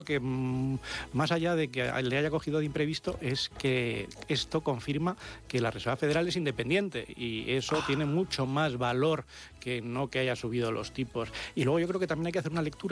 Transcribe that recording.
que más allá de que le haya cogido de imprevisto es que esto confirma que la Reserva Federal es independiente y eso tiene mucho más valor que no que haya subido los tipos. Y luego yo creo que también hay que hacer una lectura